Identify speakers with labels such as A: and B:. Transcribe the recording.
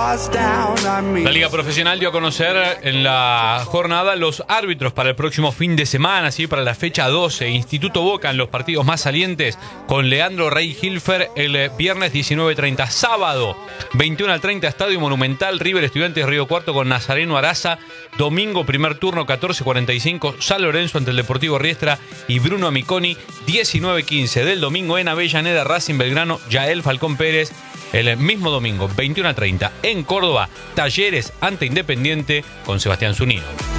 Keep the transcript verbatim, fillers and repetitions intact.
A: La Liga Profesional dio a conocer en la jornada los árbitros para el próximo fin de semana, ¿sí? Para la fecha doce. Instituto Boca en los partidos más salientes con Leandro Rey Hilfer el viernes diecinueve treinta. Sábado veintiuno al treinta, Estadio Monumental, River Estudiantes Río Cuarto con Nazareno Araza. Domingo primer turno catorce cuarenta y cinco, San Lorenzo ante el Deportivo Riestra y Bruno Amiconi. diecinueve quince del domingo en Avellaneda, Racing Belgrano, Yael Falcón Pérez. El mismo domingo, veintiuno a treinta, en Córdoba, Talleres ante Independiente con Sebastián Zunino.